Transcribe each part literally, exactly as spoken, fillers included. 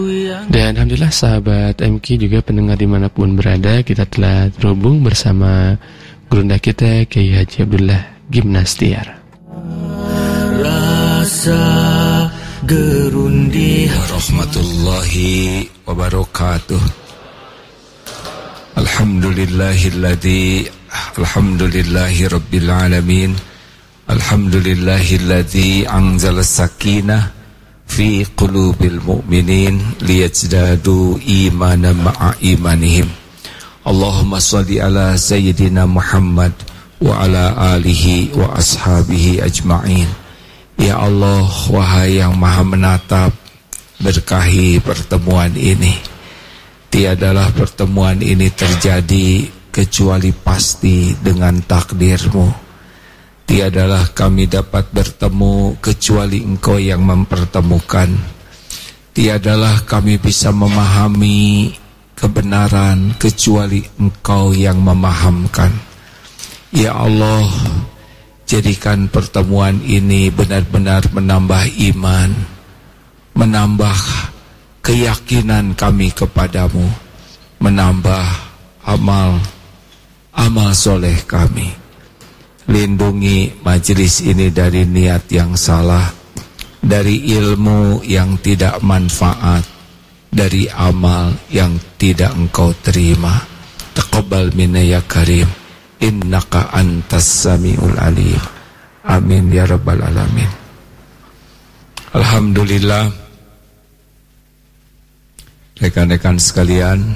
Dan alhamdulillah sahabat M Q juga pendengar dimanapun berada, kita telah terhubung bersama gurunda kita Kiai Haji Abdullah Gimnastiar. Rasa gerundi warahmatullahi wabarakatuh. Alhamdulillahilladzi alhamdulillahi rabbil alamin. Alhamdulillahilladzi anzala sakinah fi qulubil mu'minin liyazdadu imanan ma'a imanihim. Allahumma shalli ala sayyidina Muhammad wa ala alihi wa ashabihi ajma'in. Ya Allah, wahai yang maha menatap, berkahi pertemuan ini. Tiadalah pertemuan ini terjadi kecuali pasti dengan takdir-Mu. Tiadalah kami dapat bertemu kecuali Engkau yang mempertemukan. Tiadalah kami bisa memahami kebenaran kecuali Engkau yang memahamkan. Ya Allah, jadikan pertemuan ini benar-benar menambah iman, menambah keyakinan kami kepadamu, menambah amal amal soleh kami. Lindungi majelis ini dari niat yang salah, dari ilmu yang tidak manfaat, dari amal yang tidak Engkau terima. Taqabbal minna ya karim, innaka antas samiul alim. Amin ya rabbal alamin. Alhamdulillah, rekan-rekan sekalian,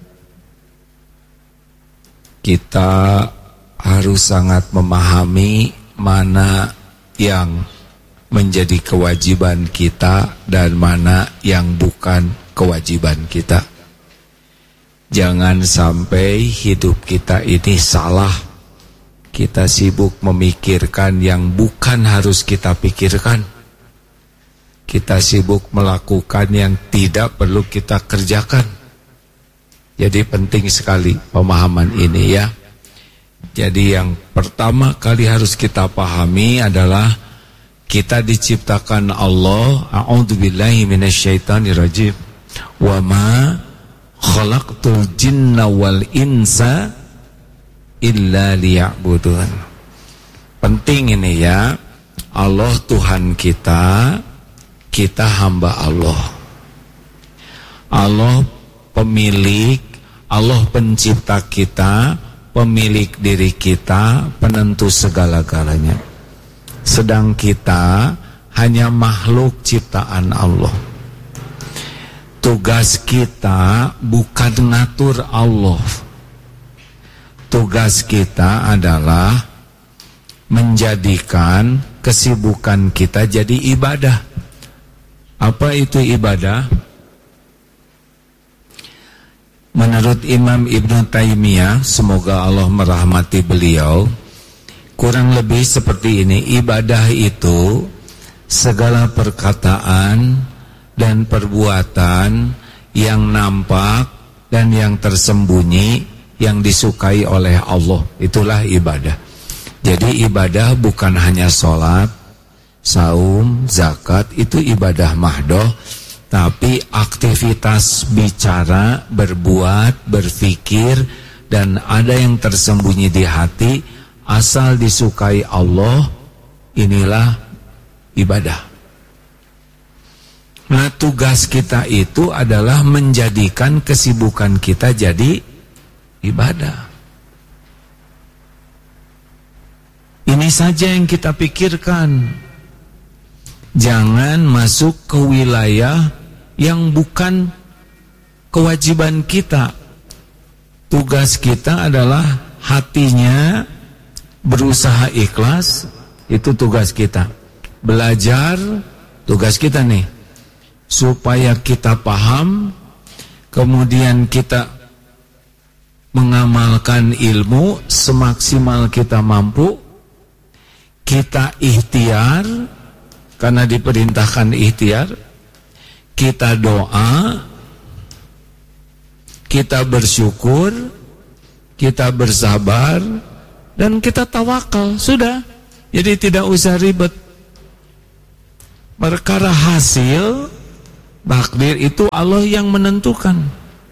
kita harus sangat memahami mana yang menjadi kewajiban kita dan mana yang bukan kewajiban kita. Jangan sampai hidup kita ini salah. Kita sibuk memikirkan yang bukan harus kita pikirkan. Kita sibuk melakukan yang tidak perlu kita kerjakan. Jadi penting sekali pemahaman ini ya. Jadi yang pertama kali harus kita pahami adalah kita diciptakan Allah. A'udzubillahi minasyaitonirrajim. Wa ma khalaqtul jinna wal insa illa liya'budun. Penting ini ya. Allah Tuhan kita, kita hamba Allah. Allah pemilik, Allah pencipta kita, pemilik diri kita, penentu segala-galanya. Sedang kita hanya makhluk ciptaan Allah. Tugas kita bukan ngatur Allah. Tugas kita adalah menjadikan kesibukan kita jadi ibadah. Apa itu ibadah? Menurut Imam Ibnu Taimiyah, semoga Allah merahmati beliau, kurang lebih seperti ini. Ibadah itu segala perkataan dan perbuatan yang nampak dan yang tersembunyi yang disukai oleh Allah. Itulah ibadah. Jadi ibadah bukan hanya sholat, saum, zakat, itu ibadah mahdoh. Tapi aktivitas bicara, berbuat, berpikir, dan ada yang tersembunyi di hati, asal disukai Allah, inilah ibadah. Nah, tugas kita itu adalah menjadikan kesibukan kita jadi ibadah. Ini saja yang kita pikirkan. Jangan masuk ke wilayah yang bukan kewajiban kita. Tugas kita adalah hatinya berusaha ikhlas, itu tugas kita. Belajar, tugas kita nih, supaya kita paham, kemudian kita mengamalkan ilmu semaksimal kita mampu. Kita ikhtiar, karena diperintahkan ikhtiar. Kita doa, kita bersyukur, kita bersabar, dan kita tawakal. Sudah. Jadi tidak usah ribet. Perkara hasil Takdir itu Allah yang menentukan.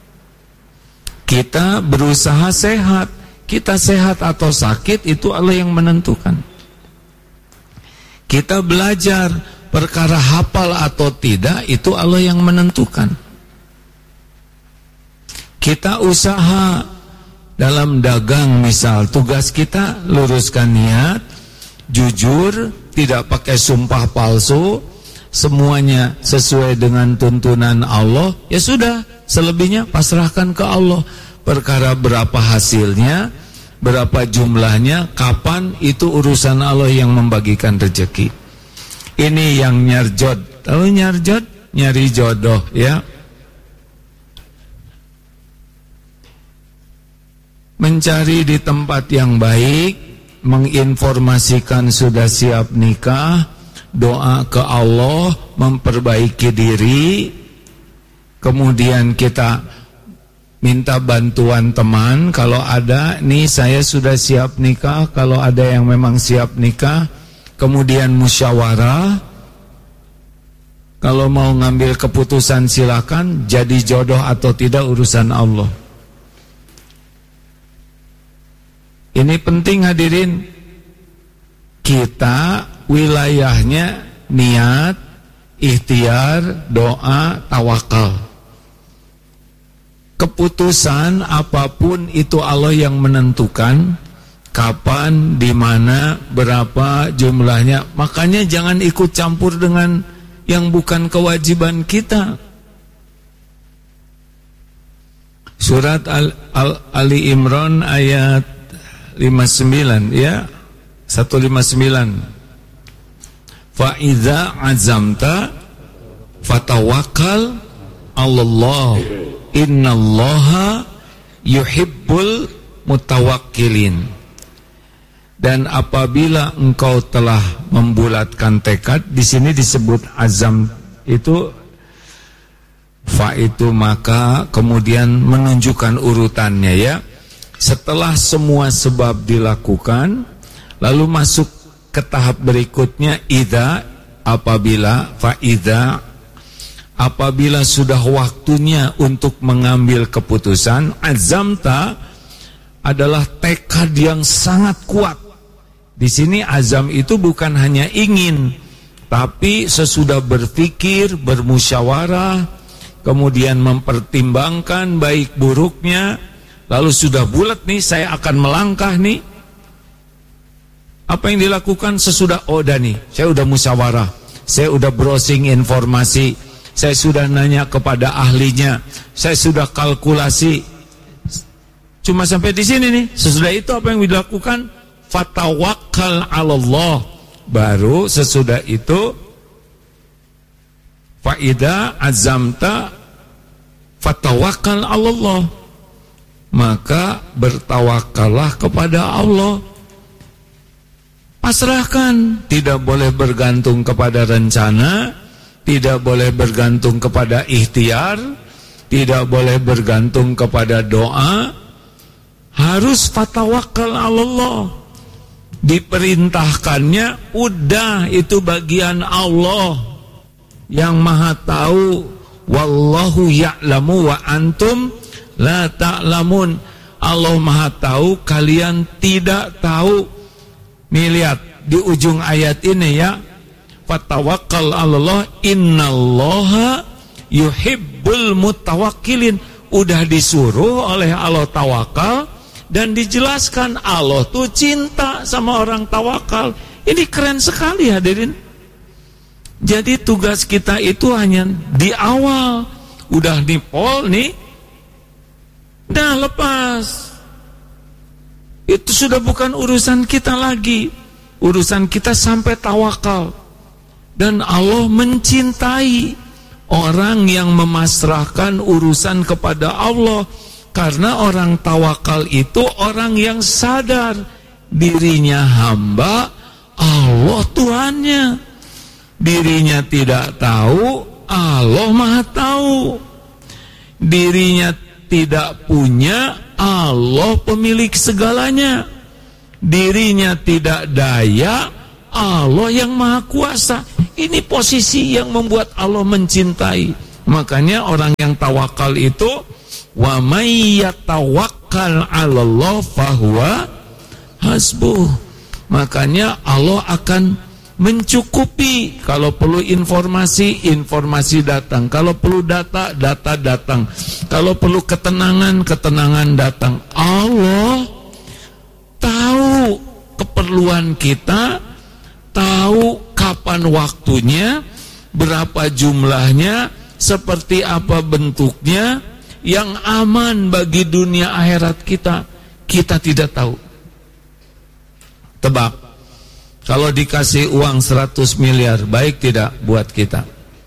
Kita berusaha sehat, kita sehat atau sakit itu Allah yang menentukan. Kita belajar perkara hafal atau tidak itu Allah yang menentukan. Kita usaha dalam dagang misal, tugas kita luruskan niat, jujur, tidak pakai sumpah palsu, semuanya sesuai dengan tuntunan Allah, ya sudah, selebihnya pasrahkan ke Allah. Perkara berapa hasilnya, berapa jumlahnya, kapan, itu urusan Allah yang membagikan rezeki. Ini yang nyarjot. Tahu nyarjot? Nyari jodoh, ya. Mencari di tempat yang baik, menginformasikan sudah siap nikah, doa ke Allah, memperbaiki diri, kemudian kita minta bantuan teman, kalau ada, nih saya sudah siap nikah, kalau ada yang memang siap nikah, kemudian musyawarah, kalau mau ngambil keputusan silakan, jadi jodoh atau tidak urusan Allah. Ini penting hadirin, kita wilayahnya niat, ikhtiar, doa, tawakal. Keputusan apapun itu Allah yang menentukan, kapan, di mana, berapa jumlahnya. Makanya jangan ikut campur dengan yang bukan kewajiban kita. Surat Al, Al, Ali Imran ayat lima puluh sembilan, ya, seratus lima puluh sembilan. Fa idza azamta fatawakkal 'alallah. Innallaha yuhibbul mutawakkilin. Dan apabila engkau telah membulatkan tekad, di sini disebut azam itu, fa itu maka, kemudian menunjukkan urutannya, ya. Setelah semua sebab dilakukan, lalu masuk ke tahap berikutnya, idza, apabila, fa idza, apabila sudah waktunya untuk mengambil keputusan, azamta adalah tekad yang sangat kuat. Di sini azam itu bukan hanya ingin, tapi sesudah berpikir, bermusyawarah, kemudian mempertimbangkan baik buruknya, lalu sudah bulat nih, saya akan melangkah nih. Apa yang dilakukan sesudah, oh dah nih, saya udah musyawarah, saya udah browsing informasi, saya sudah nanya kepada ahlinya, saya sudah kalkulasi. Cuma sampai di sini nih. Sesudah itu apa yang dilakukan? Fatawakkal 'alallah. Baru sesudah itu, fa idza azamta fatawakkal 'alallah. Maka bertawakallah kepada Allah. Pasrahkan, tidak boleh bergantung kepada rencana, tidak boleh bergantung kepada ikhtiar, tidak boleh bergantung kepada doa, harus fatawakkal 'alallah. Diperintahkannya, udah, itu bagian Allah yang maha tahu. Wallahu ya'lamu wa antum la ta'lamun. Allah maha tahu, kalian tidak tahu. Nih lihat di ujung ayat ini, ya, fatawakkal 'alallah innallaha yuhibbul mutawakkilin. Udah disuruh oleh Allah tawakal, dan dijelaskan Allah tuh cinta sama orang tawakal. Ini keren sekali hadirin. Jadi tugas kita itu hanya di awal. Udah nipol nih, dah lepas. Itu sudah bukan urusan kita lagi. Urusan kita sampai tawakal. Dan Allah mencintai orang yang memasrahkan urusan kepada Allah. Karena orang tawakal itu orang yang sadar dirinya hamba, Allah Tuhannya. Dirinya tidak tahu, Allah Maha tahu. Dirinya tidak punya, Allah pemilik segalanya. Dirinya tidak daya, Allah yang Maha Kuasa. Ini posisi yang membuat Allah mencintai. Makanya orang yang tawakal itu wa may yatawakkal 'alallah fahuwa hasbuh. Makanya Allah akan mencukupi. Kalau perlu informasi, informasi datang. Kalau perlu data, data datang. Kalau perlu ketenangan, ketenangan datang. Allah tahu keperluan kita, tahu kapan waktunya, berapa jumlahnya, seperti apa bentuknya, yang aman bagi dunia akhirat kita, kita tidak tahu. Tebak, kalau dikasih uang seratus miliar, baik tidak buat kita?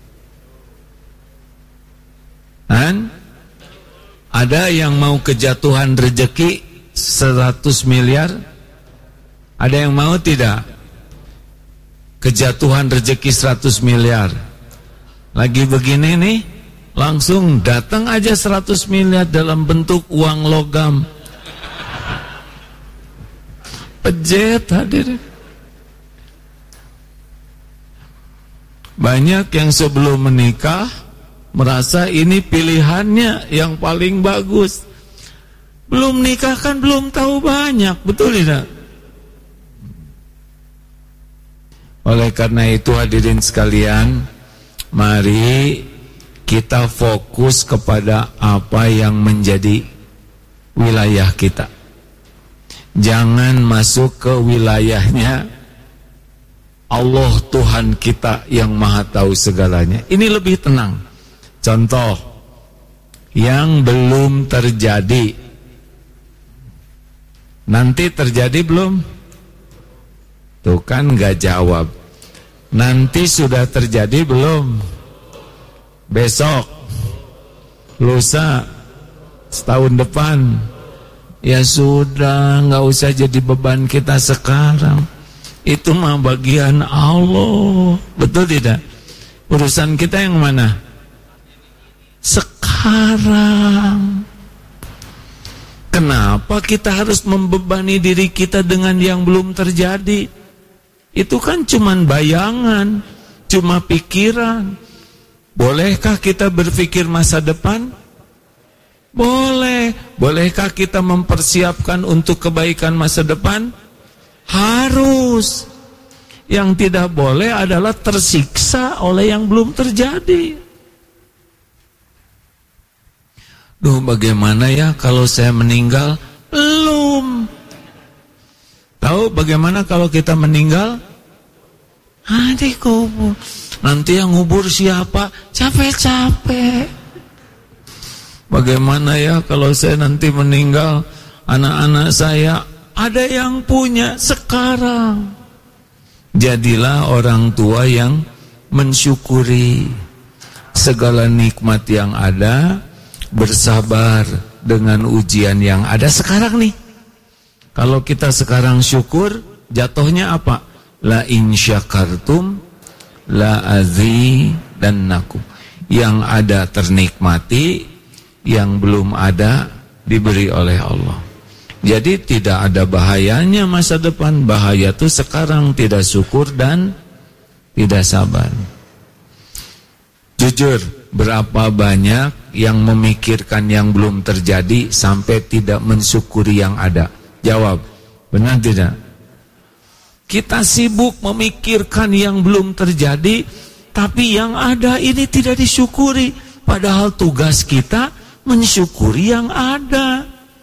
Dan ada yang mau kejatuhan rezeki seratus miliar? Ada yang mau tidak? Kejatuhan rezeki seratus miliar. Lagi begini nih, langsung datang aja seratus miliar dalam bentuk uang logam. Pejet hadirin. Banyak yang sebelum menikah merasa ini pilihannya yang paling bagus. Belum nikah kan belum tahu banyak, betul tidak? Oleh karena itu hadirin sekalian, mari kita fokus kepada apa yang menjadi wilayah kita. Jangan masuk ke wilayahnya Allah Tuhan kita yang maha tahu segalanya. Ini lebih tenang. Contoh yang belum terjadi, nanti terjadi belum? Tuh kan gak jawab. Nanti sudah terjadi belum? Besok, lusa, setahun depan. Ya sudah, nggak usah jadi beban kita sekarang. Itu mah bagian Allah. Betul tidak? Urusan kita yang mana? Sekarang. Kenapa kita harus membebani diri kita dengan yang belum terjadi? Itu kan cuman bayangan, cuma pikiran. Bolehkah kita berpikir masa depan? Boleh. Bolehkah kita mempersiapkan untuk kebaikan masa depan? Harus. Yang tidak boleh adalah tersiksa oleh yang belum terjadi. Duh, bagaimana ya kalau saya meninggal? Belum. Tahu bagaimana kalau kita meninggal? Ah, dikubur. Nanti yang ngubur siapa? Capek-capek. Bagaimana ya kalau saya nanti meninggal, anak-anak saya ada yang punya sekarang. Jadilah orang tua yang mensyukuri segala nikmat yang ada, bersabar dengan ujian yang ada sekarang nih. Kalau kita sekarang syukur, jatuhnya apa? La in syakartum la azidannakum. Yang ada ternikmati, yang belum ada diberi oleh Allah. Jadi tidak ada bahayanya masa depan. Bahaya itu sekarang tidak syukur dan tidak sabar. Jujur, berapa banyak yang memikirkan yang belum terjadi sampai tidak mensyukuri yang ada? Jawab, benar tidak? Kita sibuk memikirkan yang belum terjadi, tapi yang ada ini tidak disyukuri. Padahal tugas kita mensyukuri yang ada.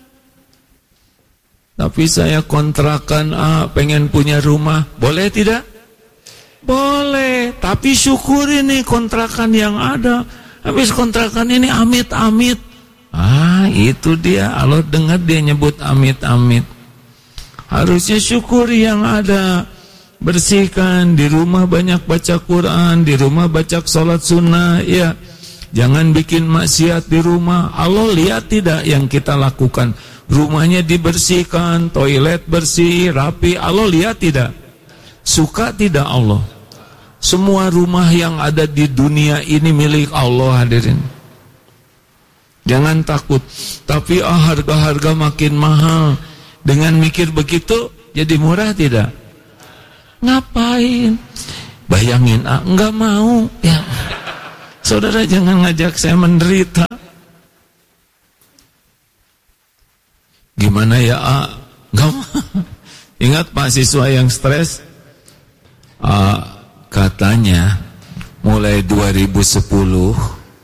Tapi saya kontrakan, ah, pengen punya rumah, boleh tidak? Boleh, tapi syukuri nih kontrakan yang ada. Habis kontrakan ini amit-amit. Ah, itu dia, Allah dengar dia nyebut amit-amit. Harusnya syukuri yang ada. Bersihkan, di rumah banyak baca Quran, di rumah baca sholat sunnah, ya. Jangan bikin maksiat di rumah. Allah lihat tidak yang kita lakukan? Rumahnya dibersihkan, toilet bersih, rapi. Allah lihat tidak? Suka tidak Allah? Semua rumah yang ada di dunia ini milik Allah, hadirin. Jangan takut. Tapi ah, harga-harga makin mahal. Dengan mikir begitu, jadi murah tidak? Ngapain? Bayangin, ah, enggak mau. Ya. Saudara jangan ngajak saya menderita. Gimana ya, A? Nggak mau. Ingat mahasiswa yang stres? A, katanya mulai dua ribu sepuluh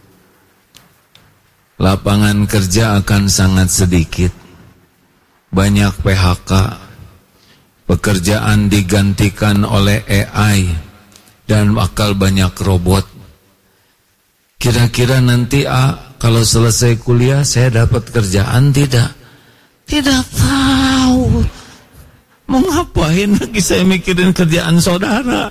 lapangan kerja akan sangat sedikit. Banyak P H K. Pekerjaan digantikan oleh A I dan bakal banyak robot. Kira-kira nanti A, kalau selesai kuliah saya dapat kerjaan tidak? Tidak tahu. Mau ngapain lagi saya mikirin kerjaan saudara?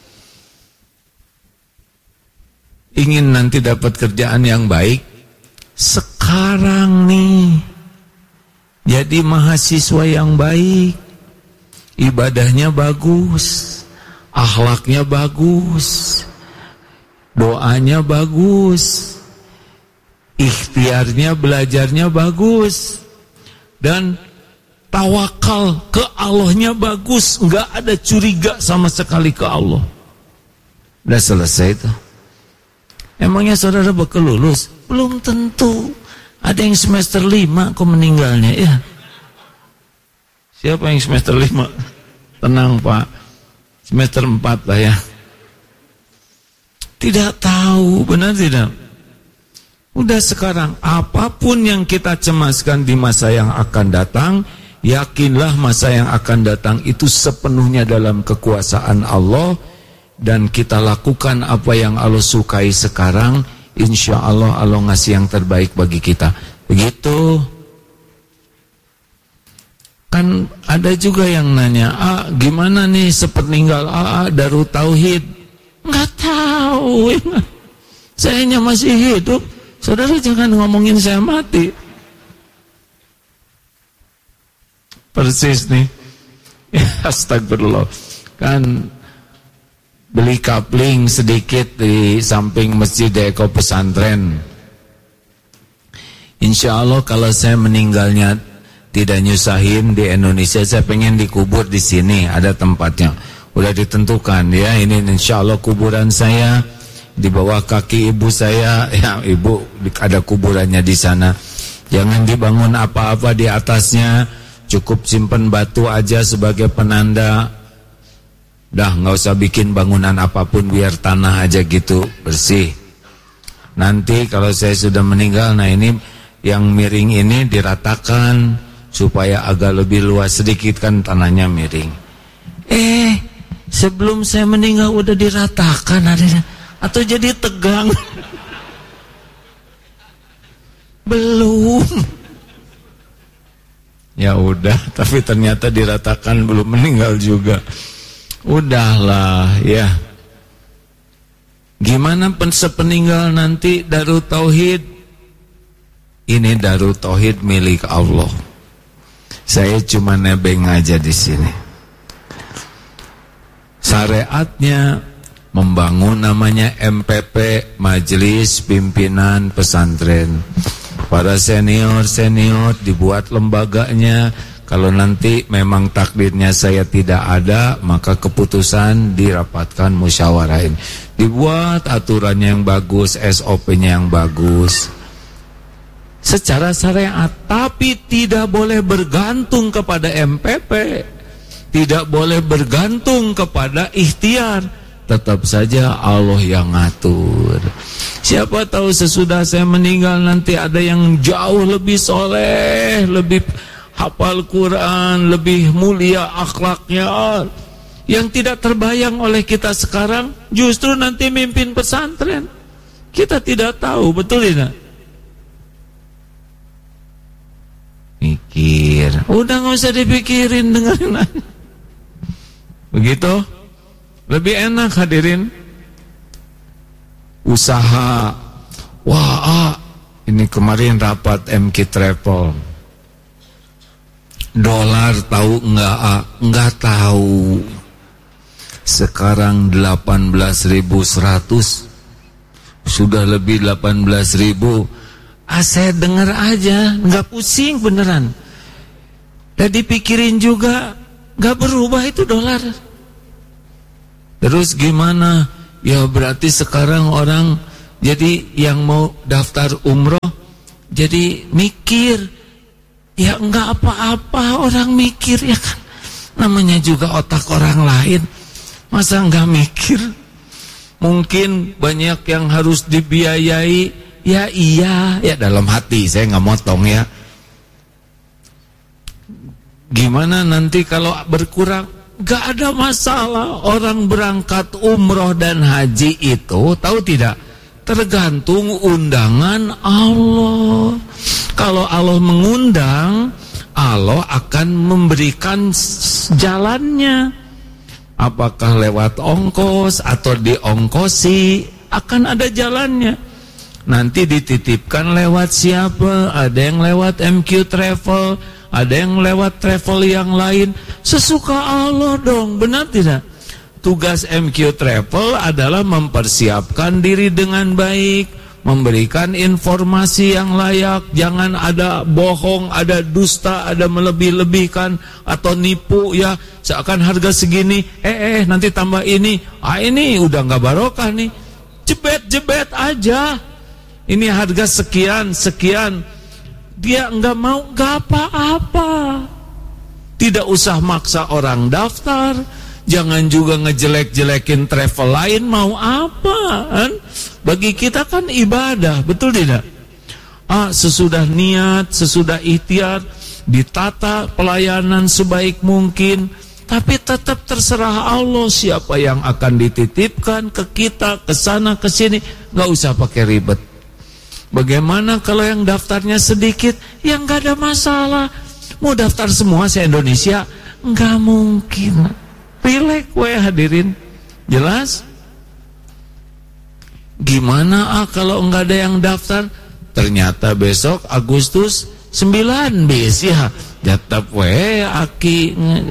Ingin nanti dapat kerjaan yang baik sekarang nih. Jadi mahasiswa yang baik, ibadahnya bagus, akhlaknya bagus, doanya bagus, ikhtiarnya, belajarnya bagus, dan tawakal ke Allahnya bagus, nggak ada curiga sama sekali ke Allah. Udah selesai itu. Emangnya saudara bakal lulus? Belum tentu. Ada yang semester lima kok meninggalnya ya. Siapa yang semester lima? Tenang Pak, semester empat lah ya. Tidak tahu, benar tidak? Udah sekarang, apapun yang kita cemaskan di masa yang akan datang, yakinlah masa yang akan datang itu sepenuhnya dalam kekuasaan Allah. Dan kita lakukan apa yang Allah sukai sekarang, insya Allah Allah ngasih yang terbaik bagi kita. Begitu. Kan ada juga yang nanya, ah gimana nih sepeninggal A A Darut Tauhid? Nggak tahu. Sayanya masih hidup. Saudara jangan ngomongin saya mati. Persis nih. Astagfirullah. Kan beli kapling sedikit di samping masjid Eko Pesantren. Insya Allah kalau saya meninggalnya tidak nyusahin di Indonesia, saya pengen dikubur di sini, ada tempatnya. Udah ditentukan ya, ini insya Allah kuburan saya di bawah kaki ibu saya, ya ibu ada kuburannya di sana. Jangan dibangun apa-apa di atasnya, cukup simpen batu aja sebagai penanda. Dah nggak usah bikin bangunan apapun, biar tanah aja gitu bersih. Nanti kalau saya sudah meninggal, nah ini yang miring ini diratakan supaya agak lebih luas sedikit, kan tanahnya miring. Eh sebelum saya meninggal udah diratakan adanya, atau jadi tegang? Belum. Ya udah, tapi ternyata diratakan belum meninggal juga. Udahlah ya. Gimana sepeninggal nanti Darut Tauhid? Ini Darut Tauhid milik Allah. Saya cuma nebeng aja di sini. Syariatnya membangun namanya M P P, Majelis Pimpinan Pesantren. Para senior-senior dibuat lembaganya. Kalau nanti memang takdirnya saya tidak ada, maka keputusan dirapatkan musyawarah ini. Dibuat aturannya yang bagus, S O P-nya yang bagus. Secara syariat, tapi tidak boleh bergantung kepada M P P. Tidak boleh bergantung kepada ikhtiar. Tetap saja Allah yang ngatur. Siapa tahu sesudah saya meninggal nanti ada yang jauh lebih soleh, lebih hafal Quran, lebih mulia akhlaknya, yang tidak terbayang oleh kita sekarang, justru nanti mimpin pesantren. Kita tidak tahu, betul tidak? Mikir, udah gak usah dipikirin, dengerin aja. Begitu, lebih enak hadirin. Usaha, wah ah, ini kemarin rapat M K Travel. Dolar tahu enggak? Enggak tahu. Sekarang delapan belas ribu seratus. Sudah lebih delapan belas ribu. Ah, saya dengar aja, enggak pusing beneran. Dan dipikirin juga, enggak berubah itu dolar. Terus gimana? Ya berarti sekarang orang Jadi yang mau daftar umroh jadi mikir, ya enggak apa-apa orang mikir ya kan, namanya juga otak orang lain, masa enggak mikir? Mungkin banyak yang harus dibiayai, ya iya, ya dalam hati saya nggak motong ya. Gimana nanti kalau berkurang? Gak ada masalah. Orang berangkat umroh dan haji itu, tahu tidak, tergantung undangan Allah. Kalau Allah mengundang, Allah akan memberikan jalannya. Apakah lewat ongkos atau diongkosi, akan ada jalannya. Nanti dititipkan lewat siapa? Ada yang lewat M Q Travel, ada yang lewat travel yang lain. Sesuka Allah dong, benar tidak? Tugas M Q Travel adalah mempersiapkan diri dengan baik, memberikan informasi yang layak, jangan ada bohong, ada dusta, ada melebih-lebihkan atau nipu ya, seakan harga segini, eh eh nanti tambah ini, ah ini udah nggak barokah nih, jebet-jebet aja, ini harga sekian sekian, dia nggak mau, nggak apa-apa, tidak usah maksa orang daftar. Jangan juga ngejelek-jelekin travel lain, mau apa kan? Bagi kita kan ibadah, betul tidak? Ah, sesudah niat, sesudah ikhtiar, ditata pelayanan sebaik mungkin, tapi tetap terserah Allah siapa yang akan dititipkan ke kita, ke sana, ke sini, nggak usah pakai ribet. Bagaimana kalau yang daftarnya sedikit? Ya nggak ada masalah. Mau daftar semua se-Indonesia? Nggak mungkin. Pilek we hadirin, jelas? Gimana ah kalau enggak ada yang daftar? Ternyata besok Agustus sembilan bis ya, jatap we aki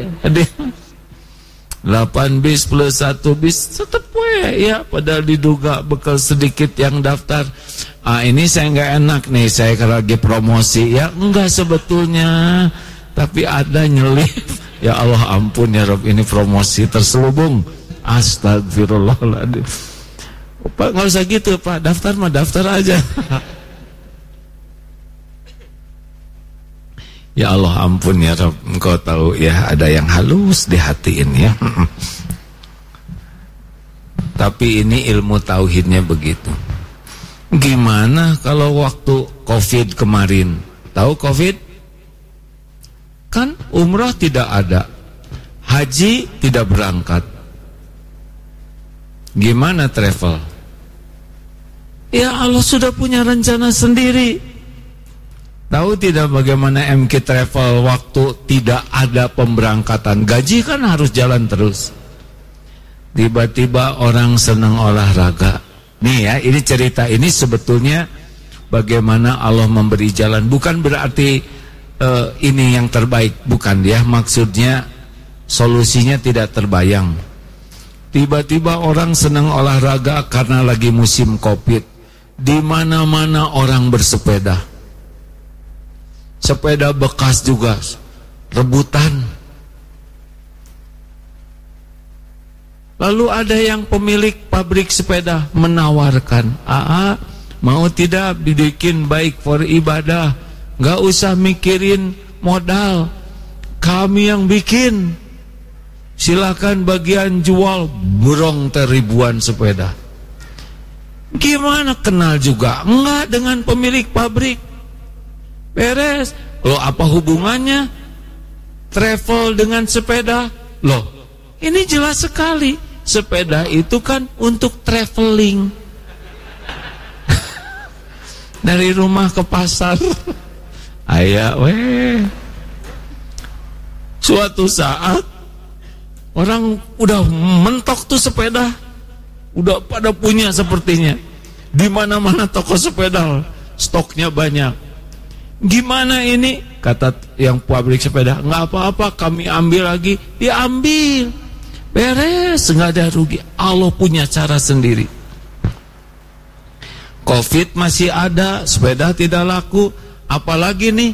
delapan bis plus satu bis tetap we ya, padahal diduga bekal sedikit yang daftar. Ah ini saya enggak enak nih, saya lagi promosi ya, enggak sebetulnya, tapi ada nyelip. Ya Allah ampun ya Rob, ini promosi terselubung. Astagfirullahaladzim. Pak nggak usah gitu Pak, daftar mah daftar aja. Ya Allah ampun ya Rob, engkau tahu ya ada yang halus di hati ini ya. Tapi ini ilmu tauhidnya begitu. Gimana kalau waktu Covid kemarin? Tahu Covid? Kan umrah tidak ada, haji tidak berangkat. Gimana travel? Ya Allah sudah punya rencana sendiri. Tahu tidak bagaimana M K Travel waktu tidak ada pemberangkatan? Gaji kan harus jalan terus. Tiba-tiba orang senang olahraga. Nih ya, ini cerita ini sebetulnya bagaimana Allah memberi jalan. Bukan berarti Uh, ini yang terbaik, bukan ya, maksudnya solusinya tidak terbayang. Tiba-tiba orang senang olahraga karena lagi musim Covid. Di mana-mana orang bersepeda, sepeda bekas juga rebutan. Lalu ada yang pemilik pabrik sepeda menawarkan, "Aa, mau tidak bikin bike for ibadah? Gak usah mikirin modal, kami yang bikin. Silakan bagian jual." Burong ribuan sepeda. Gimana kenal juga? Enggak dengan pemilik pabrik. Beres. Loh apa hubungannya travel dengan sepeda? Loh ini jelas sekali, sepeda itu kan untuk traveling dari rumah ke pasar. Ayah weh. Suatu saat orang udah mentok tuh sepeda, udah pada punya sepertinya. Di mana-mana toko sepeda, stoknya banyak. Gimana ini? Kata yang pabrik sepeda, nggak apa-apa, kami ambil lagi. Diambil, beres, nggak ada rugi. Allah punya cara sendiri. Covid masih ada, sepeda tidak laku. Apalagi nih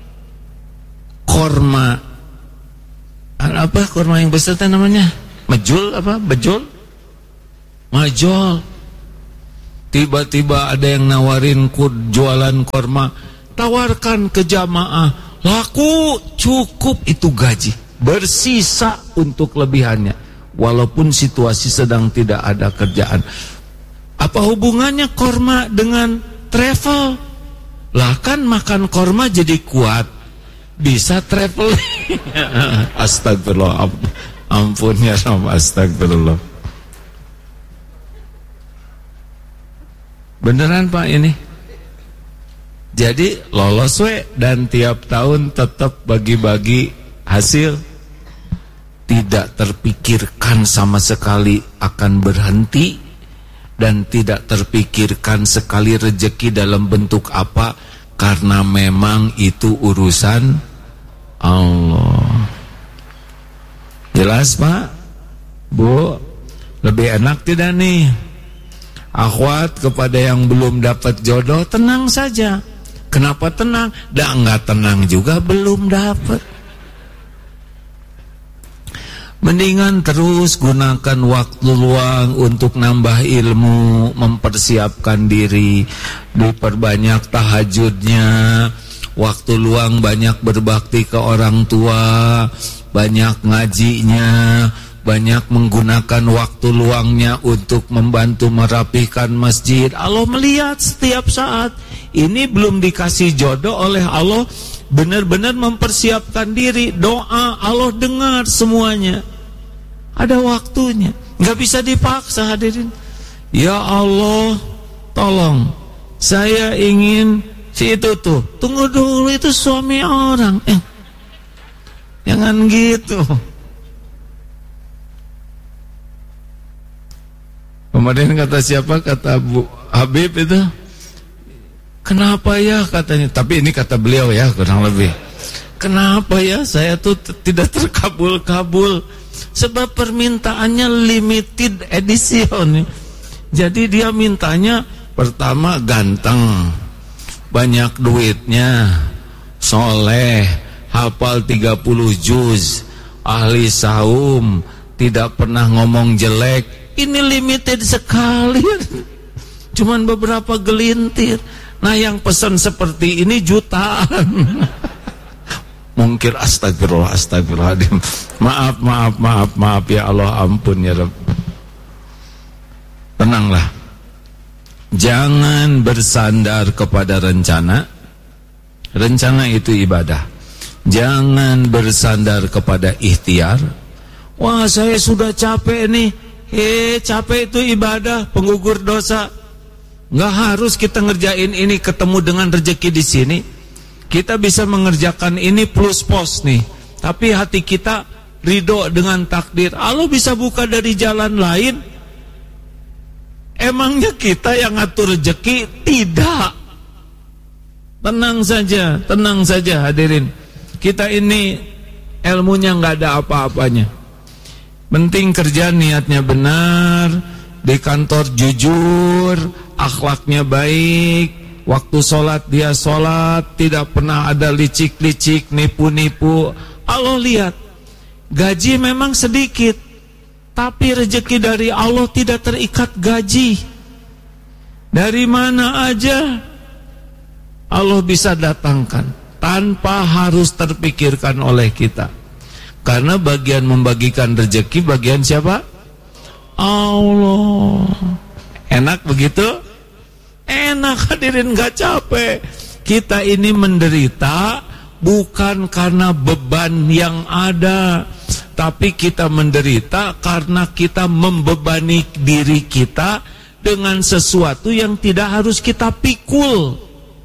korma, apa korma yang besar namanya? Mejul apa? Bejol? Majol. tiba-tiba ada yang nawarin kur, jualan korma, tawarkan ke jamaah, laku, cukup, itu gaji, bersisa untuk lebihannya, walaupun situasi sedang tidak ada kerjaan. Apa hubungannya korma dengan travel? Lah kan makan korma jadi kuat, bisa traveling. Astagfirullah, ampun ya Rabb, astagfirullah. Beneran Pak ini? Jadi lolos we, dan tiap tahun tetap bagi-bagi hasil. Tidak terpikirkan sama sekali akan berhenti, dan tidak terpikirkan sekali rezeki dalam bentuk apa, karena memang itu urusan Allah. Jelas Pak? Bu, lebih enak tidak nih? Akhwat, kepada yang belum dapat jodoh, tenang saja. Kenapa tenang? Dah enggak tenang juga belum dapat. Mendingan terus gunakan waktu luang untuk nambah ilmu, mempersiapkan diri, diperbanyak tahajudnya, waktu luang banyak berbakti ke orang tua, banyak ngajinya, banyak menggunakan waktu luangnya untuk membantu merapihkan masjid. Allah melihat setiap saat. Ini belum dikasih jodoh oleh Allah, benar-benar mempersiapkan diri, doa, Allah dengar semuanya. Ada waktunya, nggak bisa dipaksa hadirin. Ya Allah, tolong, saya ingin si itu tuh. Tunggu dulu, itu suami orang. Eh, jangan gitu. Kemarin kata siapa? Kata Bu Habib itu, kenapa ya katanya, tapi ini kata beliau ya kurang lebih, kenapa ya saya tuh tidak terkabul-kabul, sebab permintaannya limited edition. Jadi dia mintanya pertama ganteng, banyak duitnya, soleh, hafal tiga puluh juz, ahli saum, tidak pernah ngomong jelek. Ini limited sekali, cuman beberapa gelintir. Nah yang pesan seperti ini jutaan. Mungkir, astagfirullah, astagfirullahaladzim. Maaf, maaf, maaf, maaf ya Allah, ampun ya Rabb. Tenanglah. Jangan bersandar kepada rencana. Rencana itu ibadah. Jangan bersandar kepada ikhtiar. Wah, saya sudah capek nih. Eh, capek itu ibadah, penggugur dosa. Nggak harus kita ngerjain ini ketemu dengan rezeki di sini. Kita bisa mengerjakan ini plus pos nih, tapi hati kita ridho dengan takdir. Allah bisa buka dari jalan lain. Emangnya kita yang ngatur rezeki? Tidak. Tenang saja, tenang saja hadirin. Kita ini ilmunya nggak ada apa-apanya. Penting kerja niatnya benar, di kantor jujur, akhlaknya baik, waktu sholat dia sholat, tidak pernah ada licik-licik, nipu-nipu. Allah lihat, gaji memang sedikit, tapi rezeki dari Allah tidak terikat gaji. Dari mana aja Allah bisa datangkan, tanpa harus terpikirkan oleh kita. Karena bagian membagikan rezeki bagian siapa? Allah. Enak begitu? Enak hadirin, gak capek. Kita ini menderita bukan karena beban yang ada, tapi kita menderita karena kita membebani diri kita dengan sesuatu yang tidak harus kita pikul.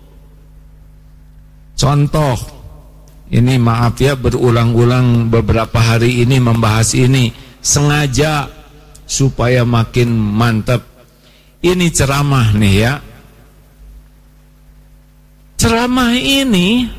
Contoh, ini maaf ya, berulang-ulang beberapa hari ini membahas ini, sengaja supaya makin mantap. Ini ceramah nih ya. Ceramah ini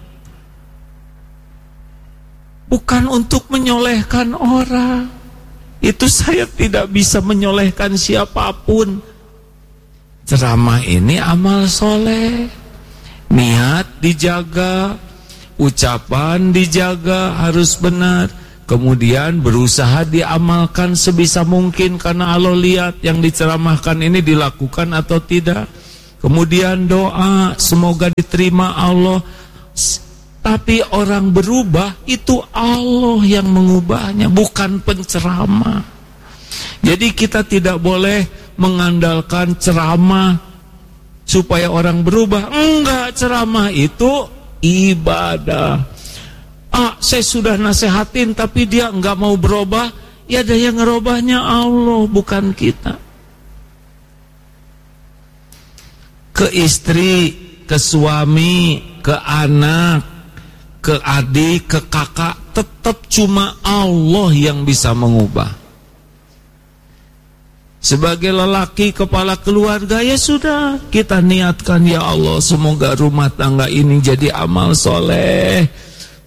bukan untuk menyolehkan orang. Itu saya tidak bisa menyolehkan siapapun. Ceramah ini amal soleh. Niat dijaga, ucapan dijaga harus benar, kemudian berusaha diamalkan sebisa mungkin karena Allah lihat yang diceramahkan ini dilakukan atau tidak. Kemudian doa semoga diterima Allah. Tapi orang berubah itu Allah yang mengubahnya, bukan penceramah. Jadi kita tidak boleh mengandalkan ceramah supaya orang berubah. Enggak, ceramah itu ibadah. Ah, saya sudah nasehatin tapi dia enggak mau berubah. Ya ada yang ngerubahnya Allah, bukan kita. Ke istri, ke suami, ke anak, ke adik, ke kakak, tetap cuma Allah yang bisa mengubah. Sebagai lelaki kepala keluarga, ya sudah, kita niatkan, ya Allah semoga rumah tangga ini jadi amal soleh.